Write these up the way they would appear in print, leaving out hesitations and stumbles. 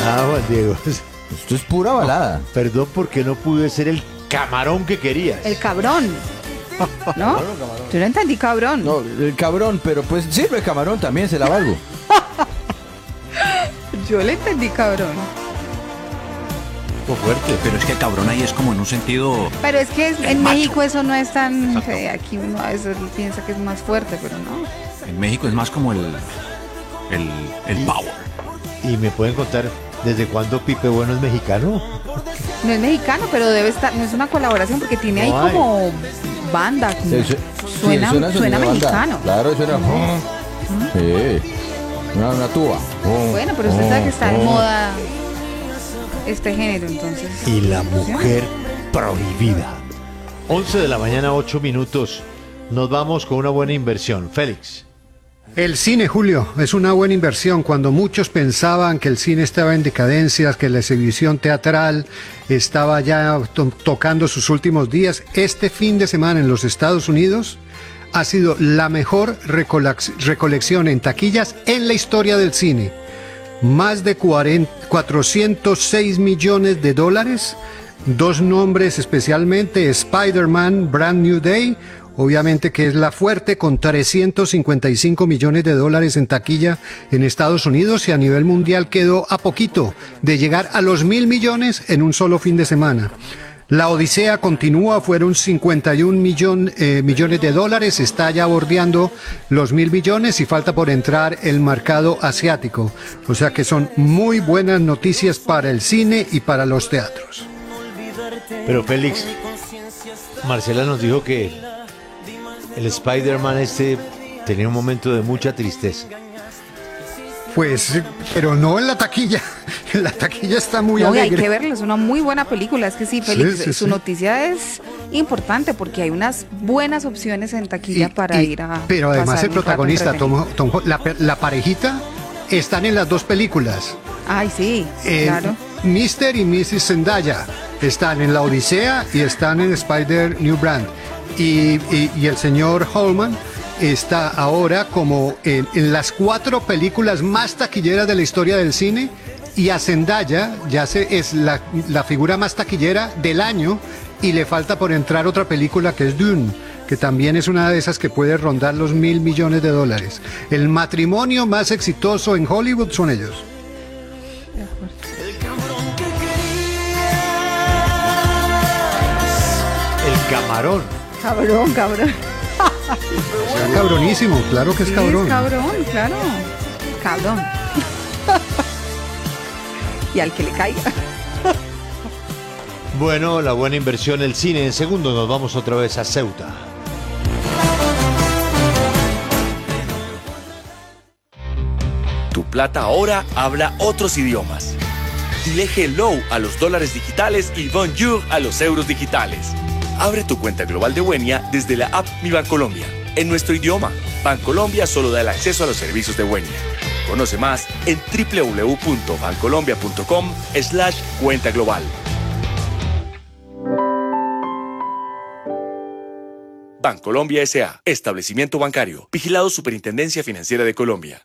Juan Diego. Esto es pura balada. Perdón porque no pude ser el camarón que querías. El cabrón. ¿No? Yo no entendí cabrón. No, el cabrón, pero pues sirve camarón también, se la valgo. Yo le entendí cabrón. Un poco fuerte. Pero es que cabrón ahí es como en un sentido... Pero es que en macho. México eso no es tan... Exacto. Aquí uno a veces piensa que es más fuerte, pero no. En México es más como el power. ¿Y me pueden contar desde cuándo Pipe Bueno es mexicano? No es mexicano, pero debe estar... No es una colaboración porque tiene ahí No hay. como banda. Como, suena sonido de mexicano. banda. Claro, suena. Sí. Una tuba. Bueno, pero usted sabe que está de moda este género, entonces. Y la mujer prohibida. 11 de la mañana, 8 minutos. Nos vamos con una buena inversión. Félix. El cine, Julio, es una buena inversión. Cuando muchos pensaban que el cine estaba en decadencias, que la exhibición teatral estaba ya tocando sus últimos días, este fin de semana en los Estados Unidos ha sido la mejor recolección en taquillas en la historia del cine. Más de 406 millones de dólares. Dos nombres especialmente, Spider-Man, Brand New Day, obviamente que es la fuerte, con 355 millones de dólares en taquilla en Estados Unidos, y a nivel mundial quedó a poquito de llegar a los 1.000 millones en un solo fin de semana. La Odisea continúa, fueron 51 millones de dólares, está ya bordeando los 1.000 millones y falta por entrar el mercado asiático. O sea que son muy buenas noticias para el cine y para los teatros. Pero Félix, Marcela nos dijo que el Spider-Man tenía un momento de mucha tristeza. Pues, pero no en la taquilla. En la taquilla está muy No, y hay alegre. que verlo, es una muy buena película. Es que sí, Félix, Sí, su sí. noticia es importante porque hay unas buenas opciones en taquilla para ir a. Pero además pasar el un rato protagonista, entretenido. la parejita, están en las dos películas. Ay, sí, claro. Mr. y Mrs. Zendaya están en La Odisea y están en Spider New Brand. Y el señor Holman está ahora como en las 4 películas más taquilleras de la historia del cine, y a Zendaya es la figura más taquillera del año, y le falta por entrar otra película que es Dune, que también es una de esas que puede rondar los 1.000 millones de dólares. El matrimonio más exitoso en Hollywood son ellos. El camarón. Cabrón. Cabronísimo, claro que es Sí, cabrón. es cabrón, claro. Cabrón. Y al que le caiga. Bueno, la buena inversión, el cine. En segundos nos vamos otra vez a Ceuta. Tu plata ahora habla otros idiomas. Dile hello a los dólares digitales y bonjour a los euros digitales. Abre tu cuenta global de Wenia desde la app Mi Bancolombia, en nuestro idioma. Bancolombia solo da el acceso a los servicios de Wenia. Conoce más en www.bancolombia.com/cuenta global. Bancolombia S.A. Establecimiento bancario. Vigilado Superintendencia Financiera de Colombia.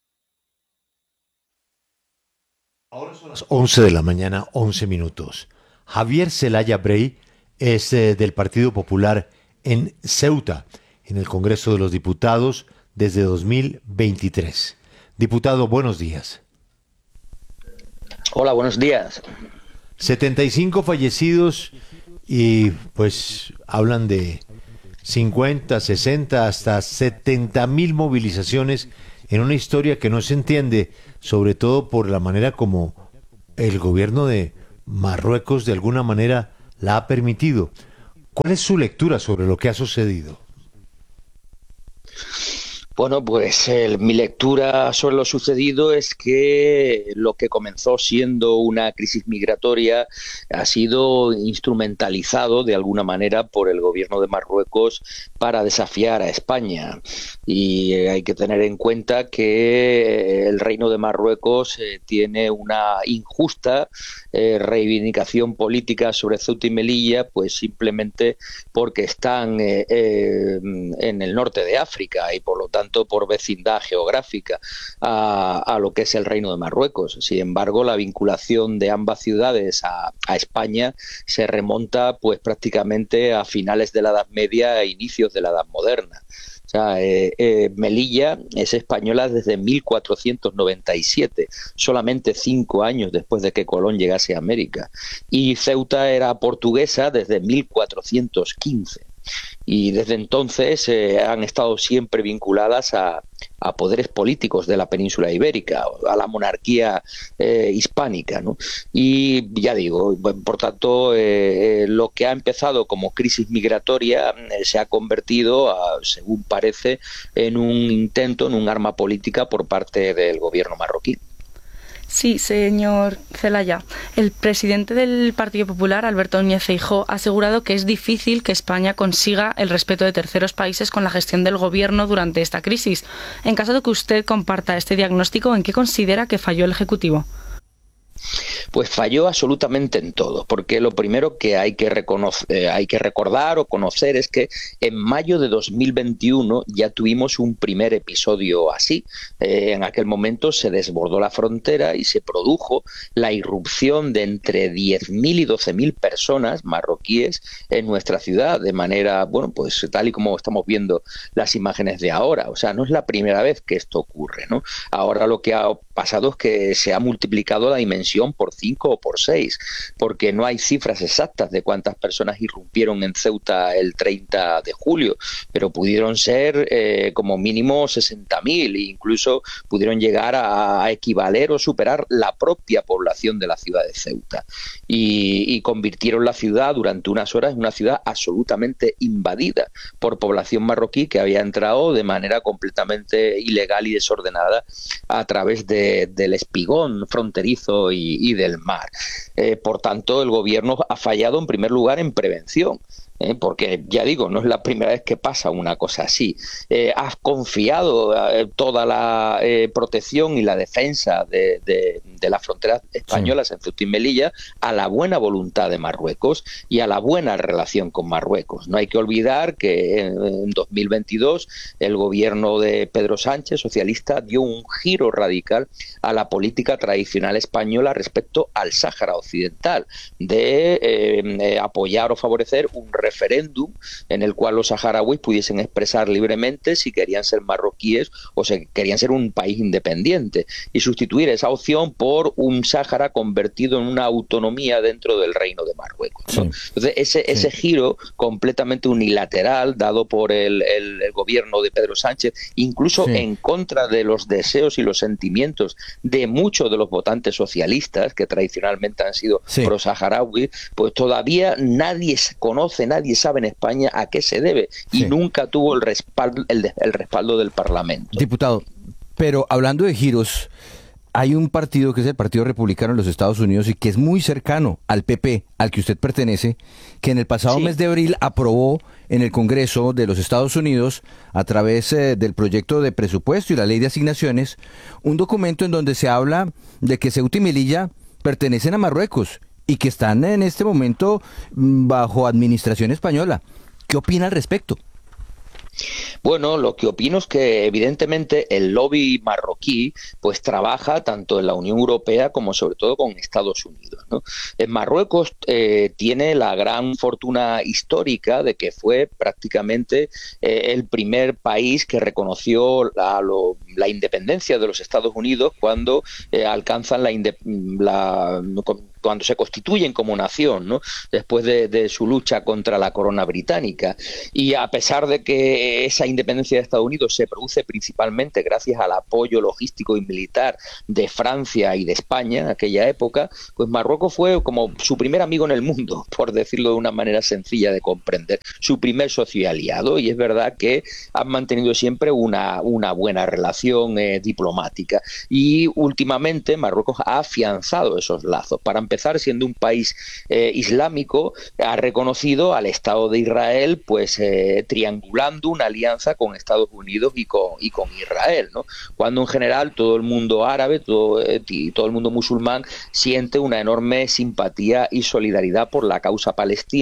Ahora son las 11 de la mañana, 11 minutos. Javier Zelaya Brey es del Partido Popular en Ceuta, en el Congreso de los Diputados desde 2023. Diputado, buenos días. Hola, buenos días. 75 fallecidos y pues hablan de 50, 60, hasta 70.000 movilizaciones en una historia que no se entiende, sobre todo por la manera como el gobierno de Marruecos de alguna manera la ha permitido. ¿Cuál es su lectura sobre lo que ha sucedido? Bueno, pues mi lectura sobre lo sucedido es que lo que comenzó siendo una crisis migratoria ha sido instrumentalizado de alguna manera por el gobierno de Marruecos para desafiar a España. Y hay que tener en cuenta que el Reino de Marruecos tiene una injusta reivindicación política sobre Ceuta y Melilla, pues simplemente porque están en el norte de África y por lo tanto tanto por vecindad geográfica, a lo que es el Reino de Marruecos. Sin embargo, la vinculación de ambas ciudades a España se remonta pues prácticamente a finales de la Edad Media e inicios de la Edad Moderna. O sea, Melilla es española desde 1497, solamente 5 años después de que Colón llegase a América. Y Ceuta era portuguesa desde 1415. Y desde entonces han estado siempre vinculadas a poderes políticos de la península ibérica, a la monarquía hispánica, ¿no? Y ya digo, por tanto, lo que ha empezado como crisis migratoria se ha convertido, según parece, en un intento, en un arma política por parte del gobierno marroquí. Sí, señor Zelaya. El presidente del Partido Popular, Alberto Núñez Feijóo, ha asegurado que es difícil que España consiga el respeto de terceros países con la gestión del gobierno durante esta crisis. En caso de que usted comparta este diagnóstico, ¿en qué considera que falló el Ejecutivo? Pues falló absolutamente en todo, porque lo primero que hay que recordar o conocer es que en mayo de 2021 ya tuvimos un primer episodio así. En aquel momento se desbordó la frontera y se produjo la irrupción de entre 10.000 y 12.000 personas marroquíes en nuestra ciudad, de manera, bueno, pues tal y como estamos viendo las imágenes de ahora. O sea, no es la primera vez que esto ocurre, ¿no? Ahora lo que ha pasado es que se ha multiplicado la dimensión por 5 o por 6, porque no hay cifras exactas de cuántas personas irrumpieron en Ceuta el 30 de julio, pero pudieron ser como mínimo 60.000 e incluso pudieron llegar a equivaler o superar la propia población de la ciudad de Ceuta. Y convirtieron la ciudad durante unas horas en una ciudad absolutamente invadida por población marroquí que había entrado de manera completamente ilegal y desordenada a través del espigón fronterizo y del mar. Por tanto, el gobierno ha fallado en primer lugar en prevención. Porque ya digo, no es la primera vez que pasa una cosa así. Has confiado toda la protección y la defensa de las fronteras españolas en Ceuta y Melilla a la buena voluntad de Marruecos y a la buena relación con Marruecos. No hay que olvidar que en 2022 el gobierno de Pedro Sánchez, socialista, dio un giro radical a la política tradicional española respecto al Sáhara Occidental, de apoyar o favorecer un referéndum en el cual los saharauis pudiesen expresar libremente si querían ser marroquíes o si querían ser un país independiente, y sustituir esa opción por un Sáhara convertido en una autonomía dentro del Reino de Marruecos, ¿no? Sí. Entonces ese giro completamente unilateral dado por el gobierno de Pedro Sánchez, incluso en contra de los deseos y los sentimientos de muchos de los votantes socialistas que tradicionalmente han sido pro-saharauis, pues todavía nadie conoce, nadie sabe en España a qué se debe y nunca tuvo el respaldo del Parlamento. Diputado, pero hablando de giros, hay un partido que es el Partido Republicano en los Estados Unidos y que es muy cercano al PP, al que usted pertenece, que en el pasado mes de abril aprobó en el Congreso de los Estados Unidos, a través del proyecto de presupuesto y la ley de asignaciones, un documento en donde se habla de que Ceuta y Melilla pertenecen a Marruecos y que están en este momento bajo administración española. ¿Qué opina al respecto? Bueno, lo que opino es que evidentemente el lobby marroquí pues trabaja tanto en la Unión Europea como sobre todo con Estados Unidos, ¿no? En Marruecos tiene la gran fortuna histórica de que fue prácticamente el primer país que reconoció la independencia de los Estados Unidos cuando alcanzan cuando se constituyen como nación, ¿no? Después de su lucha contra la corona británica. Y a pesar de que esa independencia de Estados Unidos se produce principalmente gracias al apoyo logístico y militar de Francia y de España en aquella época, pues Marruecos fue como su primer amigo en el mundo, por decirlo de una manera sencilla de comprender, su primer socio y aliado, y es verdad que han mantenido siempre una buena relación diplomática. Y últimamente Marruecos ha afianzado esos lazos. Para empezar, siendo un país islámico, ha reconocido al Estado de Israel, pues triangulando una alianza con Estados Unidos y con Israel, ¿no? Cuando en general todo el mundo árabe, todo el mundo musulmán siente una enorme simpatía y solidaridad por la causa palestina,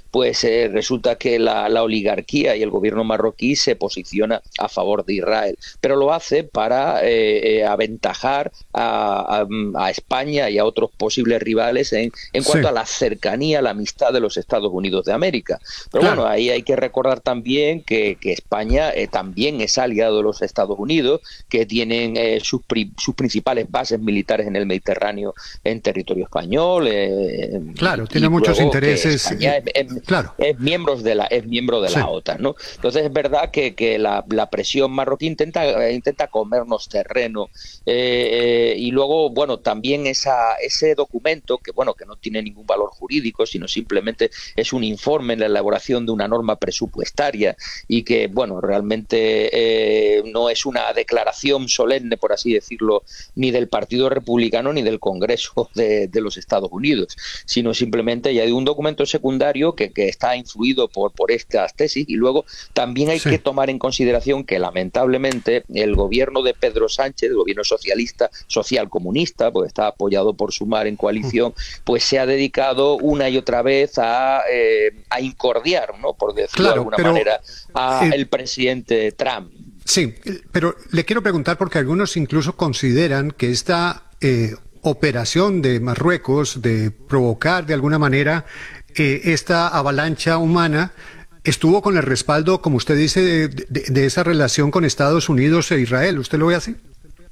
pues resulta que la oligarquía y el gobierno marroquí se posiciona a favor de Israel, pero lo hace para aventajar a España y a otros posibles rivales en cuanto a la cercanía, la amistad de los Estados Unidos de América. Pero bueno, ahí hay que recordar también que España también es aliado de los Estados Unidos, que tienen sus principales bases militares en el Mediterráneo en territorio español. Tiene muchos intereses. España es miembro de la OTAN, ¿no? Entonces es verdad que la presión marroquí intenta comernos terreno, y luego, bueno, también ese documento que no tiene ningún valor jurídico, sino simplemente es un informe en la elaboración de una norma presupuestaria y que, bueno, realmente no es una declaración solemne, por así decirlo, ni del Partido Republicano ni del Congreso de los Estados Unidos, sino simplemente ya de un documento secundario que está influido por estas tesis. Y luego también hay que tomar en consideración que lamentablemente el gobierno de Pedro Sánchez, el gobierno socialista, social-comunista, pues está apoyado por Sumar en coalición, pues se ha dedicado una y otra vez a incordiar, ¿no?, por decirlo de alguna manera, el presidente Trump. Sí, pero le quiero preguntar, porque algunos incluso consideran que esta operación de Marruecos de provocar de alguna manera esta avalancha humana estuvo con el respaldo, como usted dice, de esa relación con Estados Unidos e Israel. ¿Usted lo ve así?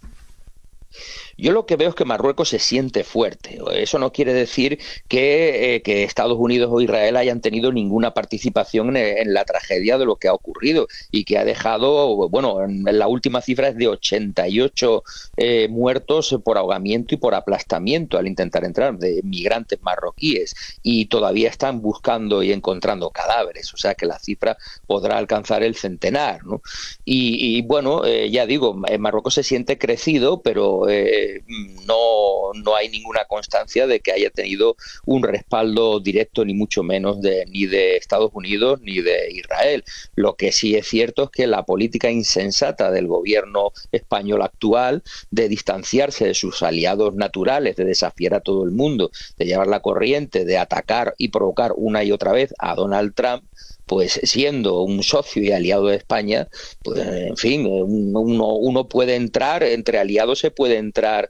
Yo lo que veo es que Marruecos se siente fuerte. Eso no quiere decir que Estados Unidos o Israel hayan tenido ninguna participación en la tragedia de lo que ha ocurrido y que ha dejado, bueno, la última cifra es de 88 muertos por ahogamiento y por aplastamiento al intentar entrar, de migrantes marroquíes, y todavía están buscando y encontrando cadáveres, o sea que la cifra podrá alcanzar el centenar, ¿no? Y bueno, ya digo, Marruecos se siente crecido, pero no hay ninguna constancia de que haya tenido un respaldo directo, ni mucho menos ni de Estados Unidos ni de Israel. Lo que sí es cierto es que la política insensata del gobierno español actual de distanciarse de sus aliados naturales, de desafiar a todo el mundo, de llevar la corriente, de atacar y provocar una y otra vez a Donald Trump, pues siendo un socio y aliado de España, pues en fin, uno puede entrar, entre aliados se puede entrar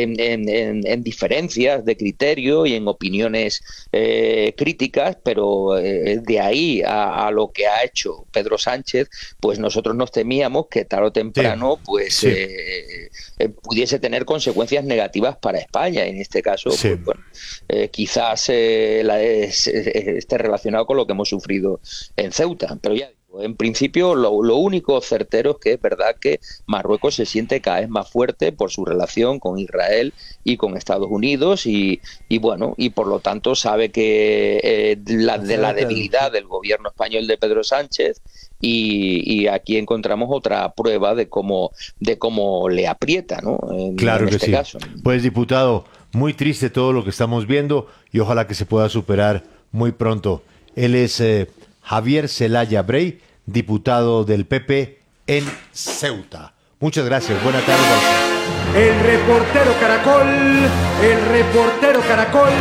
en diferencias de criterio y en opiniones críticas, pero de ahí a lo que ha hecho Pedro Sánchez, pues nosotros nos temíamos que tarde o temprano pudiese tener consecuencias negativas para España. En este caso, pues, bueno, quizás esté relacionado con lo que hemos sufrido en Ceuta, pero ya digo, en principio lo único certero es que es verdad que Marruecos se siente cada vez más fuerte por su relación con Israel y con Estados Unidos y bueno, y por lo tanto sabe que de la debilidad del gobierno español de Pedro Sánchez, y aquí encontramos otra prueba de cómo le aprieta, ¿no? Claro en que este sí. caso. Pues, diputado, muy triste todo lo que estamos viendo y ojalá que se pueda superar muy pronto. Él es Javier Zelaya Brey, diputado del PP en Ceuta. Muchas gracias. Buena tarde para usted. El reportero Caracol.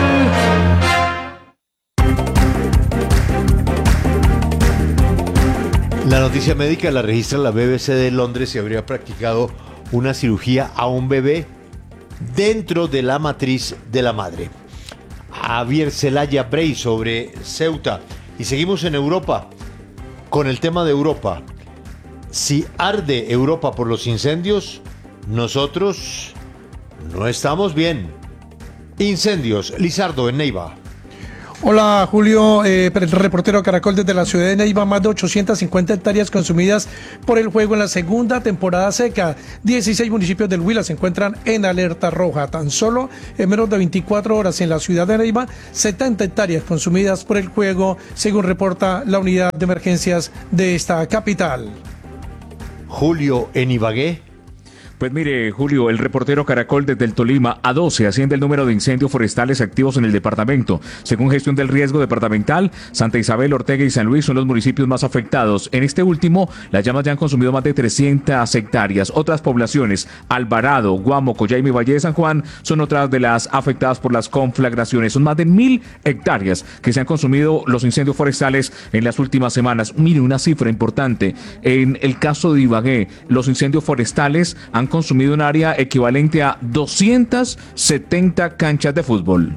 La noticia médica la registra la BBC de Londres y habría practicado una cirugía a un bebé dentro de la matriz de la madre. Javier Zelaya Brey sobre Ceuta. Y seguimos en Europa, con el tema de Europa. Si arde Europa por los incendios, nosotros no estamos bien. Incendios, Lizardo en Neiva. Hola Julio, reportero Caracol desde la ciudad de Neiva. Más de 850 hectáreas consumidas por el fuego en la segunda temporada seca. 16 municipios del Huila se encuentran en alerta roja. Tan solo en menos de 24 horas en la ciudad de Neiva, 70 hectáreas consumidas por el fuego, según reporta la unidad de emergencias de esta capital. Julio en Ibagué. Pues mire, Julio, el reportero Caracol desde el Tolima, a 12 asciende el número de incendios forestales activos en el departamento. Según Gestión del Riesgo Departamental, Santa Isabel, Ortega y San Luis son los municipios más afectados. En este último, las llamas ya han consumido más de 300 hectáreas. Otras poblaciones, Alvarado, Guamo, Coyaima y Valle de San Juan, son otras de las afectadas por las conflagraciones. Son más de 1.000 hectáreas que se han consumido los incendios forestales en las últimas semanas. Mire, una cifra importante. En el caso de Ibagué, los incendios forestales han consumido un área equivalente a 270 canchas de fútbol.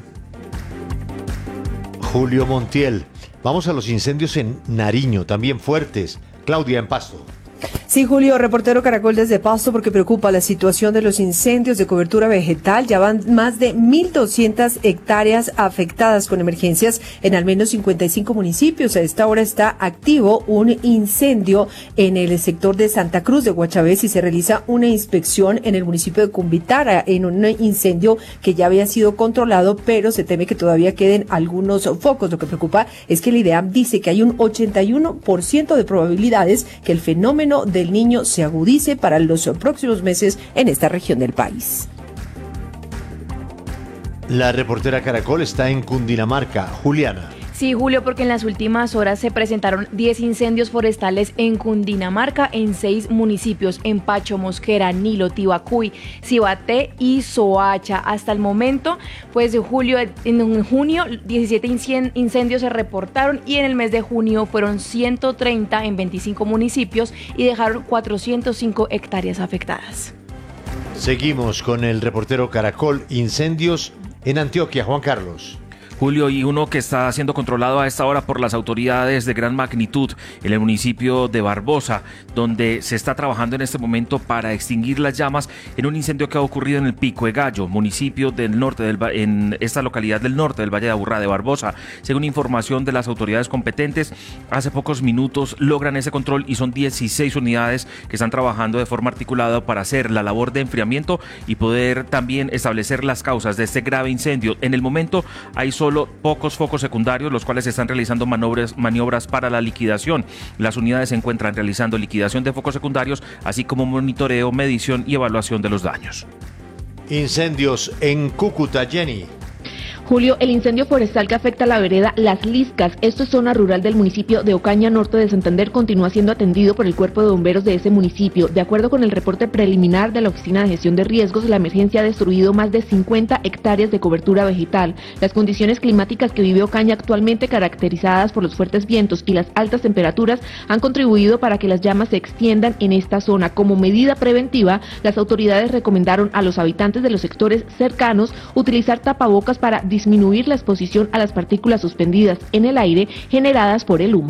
Julio Montiel. Vamos a los incendios en Nariño, también fuertes. Claudia, en Pasto. Sí, Julio, reportero Caracol desde Pasto, porque preocupa la situación de los incendios de cobertura vegetal. Ya van más de 1.200 hectáreas afectadas con emergencias en al menos 55 municipios. A esta hora está activo un incendio en el sector de Santa Cruz de Guachavés y se realiza una inspección en el municipio de Cumbitara en un incendio que ya había sido controlado, pero se teme que todavía queden algunos focos. Lo que preocupa es que el IDEAM dice que hay un 81% de probabilidades que el fenómeno del Niño se agudice para los próximos meses en esta región del país. La reportera Caracol está en Cundinamarca. Juliana. Sí, Julio, porque en las últimas horas se presentaron 10 incendios forestales en Cundinamarca en 6 municipios, en Pacho, Mosquera, Nilo, Tibacuy, Cibaté y Soacha. Hasta el momento, pues Julio, en junio 17 incendios se reportaron y en el mes de junio fueron 130 en 25 municipios y dejaron 405 hectáreas afectadas. Seguimos con el reportero Caracol. Incendios en Antioquia. Juan Carlos. Julio, y uno que está siendo controlado a esta hora por las autoridades de gran magnitud en el municipio de Barbosa, donde se está trabajando en este momento para extinguir las llamas en un incendio que ha ocurrido en el Pico de Gallo, municipio del norte en esta localidad del norte del Valle de Aburrá de Barbosa. Según información de las autoridades competentes, hace pocos minutos logran ese control y son 16 unidades que están trabajando de forma articulada para hacer la labor de enfriamiento y poder también establecer las causas de este grave incendio. En el momento hay solo pocos focos secundarios, los cuales están realizando maniobras para la liquidación. Las unidades se encuentran realizando liquidación de focos secundarios, así como monitoreo, medición y evaluación de los daños. Incendios en Cúcuta. Jenny. Julio, el incendio forestal que afecta a la vereda Las Liscas, esto es zona rural del municipio de Ocaña, norte de Santander, continúa siendo atendido por el cuerpo de bomberos de ese municipio. De acuerdo con el reporte preliminar de la Oficina de Gestión de Riesgos, la emergencia ha destruido más de 50 hectáreas de cobertura vegetal. Las condiciones climáticas que vive Ocaña actualmente, caracterizadas por los fuertes vientos y las altas temperaturas, han contribuido para que las llamas se extiendan en esta zona. Como medida preventiva, las autoridades recomendaron a los habitantes de los sectores cercanos utilizar tapabocas para disminuir la exposición a las partículas suspendidas en el aire generadas por el humo.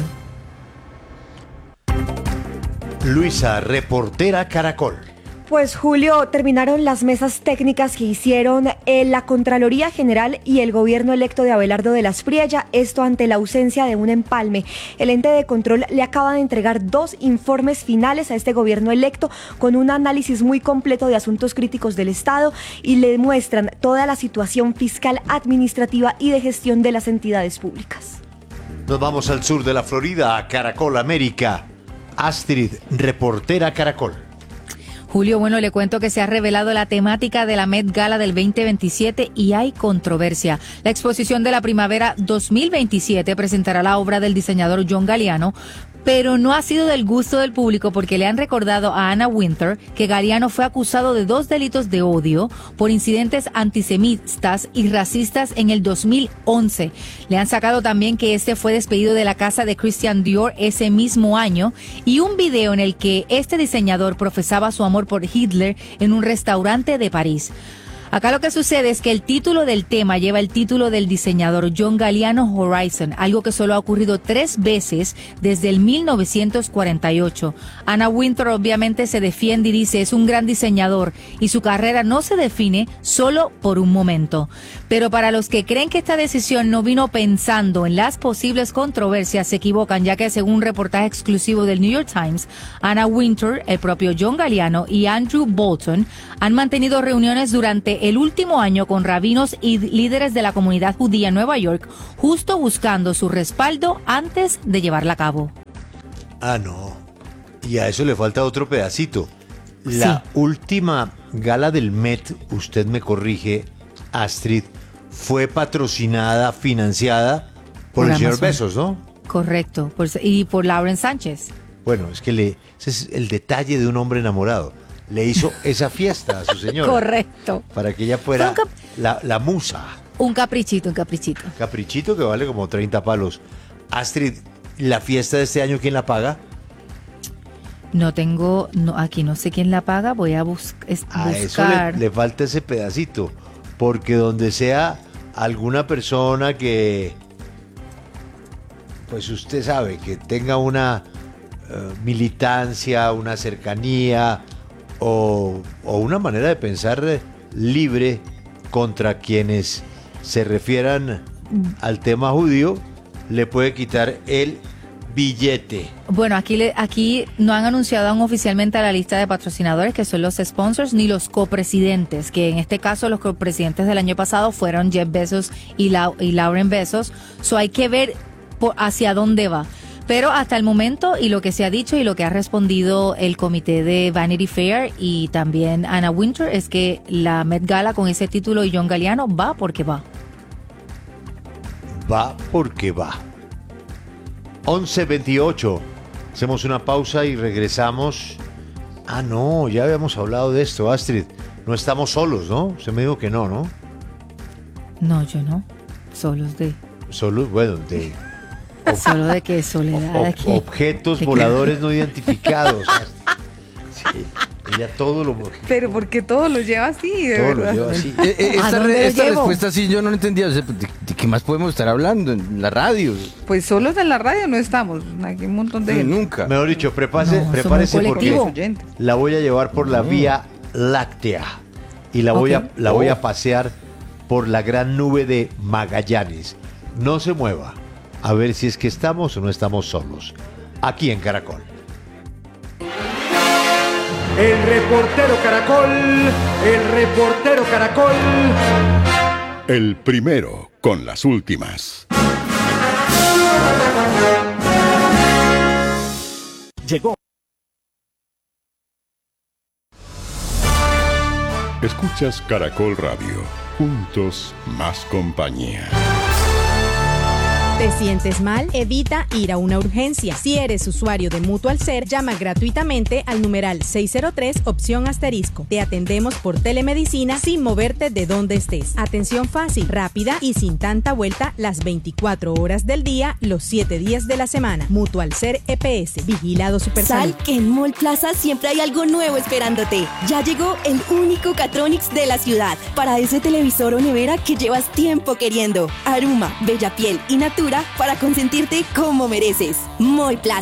Luisa, reportera Caracol. Pues Julio, terminaron las mesas técnicas que hicieron la Contraloría General y el gobierno electo de Abelardo de la Espriella, esto ante la ausencia de un empalme. El ente de control le acaba de entregar 2 informes finales a este gobierno electo con un análisis muy completo de asuntos críticos del Estado y le muestran toda la situación fiscal, administrativa y de gestión de las entidades públicas. Nos vamos al sur de la Florida, a Caracol América. Astrid, reportera Caracol. Julio, bueno, le cuento que se ha revelado la temática de la Met Gala del 2027 y hay controversia. La exposición de la primavera 2027 presentará la obra del diseñador John Galliano, pero no ha sido del gusto del público porque le han recordado a Anna Wintour que Galliano fue acusado de 2 delitos de odio por incidentes antisemitas y racistas en el 2011. Le han sacado también que este fue despedido de la casa de Christian Dior ese mismo año y un video en el que este diseñador profesaba su amor por Hitler en un restaurante de París. Acá lo que sucede es que el título del tema lleva el título del diseñador John Galliano Horizon, algo que solo ha ocurrido 3 veces desde el 1948. Anna Wintour obviamente se defiende y dice es un gran diseñador y su carrera no se define solo por un momento. Pero para los que creen que esta decisión no vino pensando en las posibles controversias, se equivocan, ya que según un reportaje exclusivo del New York Times, Anna Wintour, el propio John Galliano y Andrew Bolton han mantenido reuniones durante el último año con rabinos y líderes de la comunidad judía en Nueva York, justo buscando su respaldo antes de llevarla a cabo. Ah, no. Y a eso le falta otro pedacito. La última gala del Met, usted me corrige, Astrid, fue patrocinada, financiada por el señor Bezos, ¿no? Correcto, y por Lauren Sánchez. Bueno, es que ese es el detalle de un hombre enamorado. Le hizo esa fiesta a su señora. Correcto. Para que ella fuera la musa. Un caprichito. Caprichito que vale como 30 palos. Astrid, ¿la fiesta de este año quién la paga? Aquí no sé quién la paga, voy a buscar. A eso le falta ese pedacito, porque donde sea alguna persona que, pues usted sabe, que tenga una militancia, una cercanía o una manera de pensar libre contra quienes se refieran al tema judío, le puede quitar el billete. Bueno, aquí no han anunciado aún oficialmente a la lista de patrocinadores, que son los sponsors, ni los copresidentes, que en este caso los copresidentes del año pasado fueron Jeff Bezos y Lauren Bezos. Hay que ver hacia dónde va. Pero hasta el momento, y lo que se ha dicho y lo que ha respondido el comité de Vanity Fair y también Anna Wintour, es que la Met Gala con ese título y John Galliano va porque va. Va porque va. 11:28. Hacemos una pausa y regresamos. Ah, no, ya habíamos hablado de esto, Astrid. No estamos solos, ¿no? Usted me dijo que no, ¿no? No, yo no. Solo de qué soledad. Objetos voladores no identificados. Sí, ella todo lo... Pero porque todo lo lleva así, de todo verdad. lo lleva así. Esta respuesta sí yo no la entendía. O sea, ¿de qué más podemos estar hablando en la radio? Pues solos en la radio no estamos. Aquí un montón de... Nunca. Mejor dicho, prepárese porque la voy a llevar por la Vía Láctea y la voy a pasear por la gran nube de Magallanes. No se mueva. A ver si es que estamos o no estamos solos. Aquí en Caracol. El reportero Caracol. El primero con las últimas. Llegó. Escuchas Caracol Radio. Juntos más compañía. ¿Te sientes mal? Evita ir a una urgencia. Si eres usuario de Mutual Ser, llama gratuitamente al numeral 603 opción asterisco. Te atendemos por telemedicina sin moverte de donde estés. Atención fácil, rápida y sin tanta vuelta las 24 horas del día, los 7 días de la semana. Mutual Ser EPS, vigilado Supersalud. Sal que en Mall Plaza siempre hay algo nuevo esperándote. Ya llegó el único Catronics de la ciudad. Para ese televisor o nevera que llevas tiempo queriendo. Aruma, Bella Piel y Natura para consentirte como mereces. Mall Plaza.